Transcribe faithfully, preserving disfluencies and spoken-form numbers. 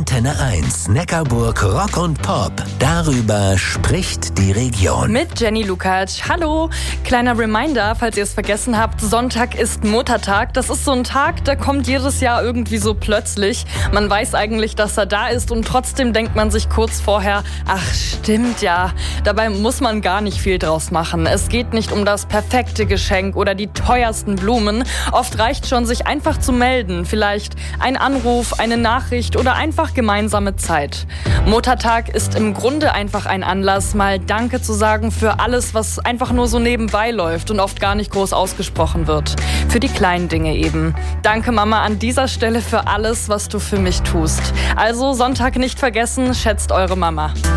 Antenne eins, Neckarburg Rock und Pop. Darüber spricht die Region. Mit Jenny Lukacs. Hallo. Kleiner Reminder, falls ihr es vergessen habt, Sonntag ist Muttertag. Das ist so ein Tag, der kommt jedes Jahr irgendwie so plötzlich. Man weiß eigentlich, dass er da ist und trotzdem denkt man sich kurz vorher, ach stimmt ja. Dabei muss man gar nicht viel draus machen. Es geht nicht um das perfekte Geschenk oder die teuersten Blumen. Oft reicht schon, sich einfach zu melden. Vielleicht ein Anruf, eine Nachricht oder einfach gemeinsame Zeit. Muttertag ist im Grunde einfach ein Anlass, mal Danke zu sagen für alles, was einfach nur so nebenbei läuft und oft gar nicht groß ausgesprochen wird. Für die kleinen Dinge eben. Danke Mama an dieser Stelle für alles, was du für mich tust. Also Sonntag nicht vergessen, schätzt eure Mama.